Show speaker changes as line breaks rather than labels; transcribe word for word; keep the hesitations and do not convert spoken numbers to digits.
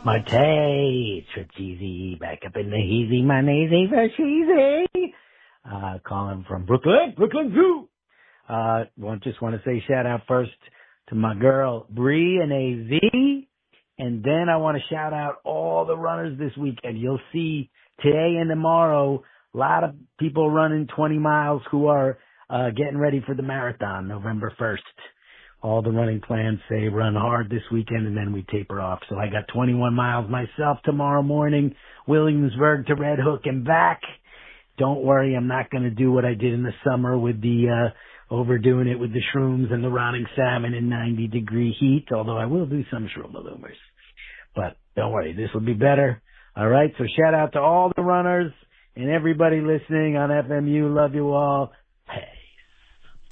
Marte, it's Rich Easy, back up in the heezy, my nazy for cheesy. Uh, calling from Brooklyn, Brooklyn Zoo. Uh, well, just want to say shout out first to my girl, Bree and A Z. And then I want to shout out all the runners this weekend. You'll see today and tomorrow, a lot of people running twenty miles who are, uh, getting ready for the marathon, November first. All the running plans say run hard this weekend and then we taper off. So I got twenty-one miles myself tomorrow morning, Williamsburg to Red Hook and back. Don't worry, I'm not going to do what I did in the summer with the, uh, overdoing it with the shrooms and the rotting salmon in ninety degree heat, although I will do some shroom maloomers. But don't worry, this will be better. All right. So shout out to all the runners and everybody listening on F M U. Love you all.